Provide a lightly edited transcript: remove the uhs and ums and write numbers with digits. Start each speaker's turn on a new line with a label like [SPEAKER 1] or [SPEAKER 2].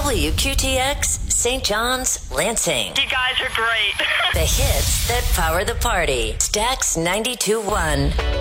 [SPEAKER 1] WQTX, St. John's, Lansing.
[SPEAKER 2] You guys are great.
[SPEAKER 1] The hits that power the party. Stax 92.1.